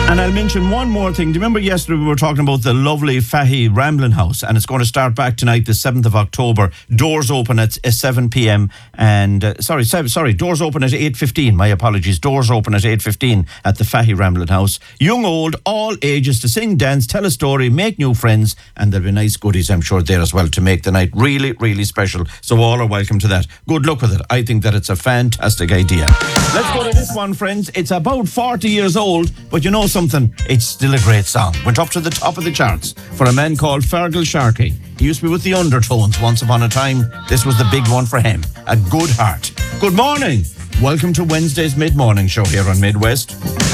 And I'll mention one more thing. Do you remember yesterday we were talking about the lovely Fahy Ramblin' House, and it's going to start back tonight, the 7th of October. Doors open at 7 p.m. and doors open at 8:15. My apologies. Doors open at 8:15 at the Fahy Ramblin' House. Young, old, all ages to sing, dance, tell a story, make new friends, and there'll be nice goodies, I'm sure, there as well to make the night really, really special. So all are welcome to that. Good luck with it. I think that it's a fantastic idea. Let's go to this one, friends. It's about 40 years old, but you know something? It's still a great song. Went up to the top of the charts for a man called Fergal Sharkey. He used to be with the Undertones once upon a time. This was the big one for him. A Good Heart. Good morning. Welcome to Wednesday's Mid-Morning Show here on Midwest.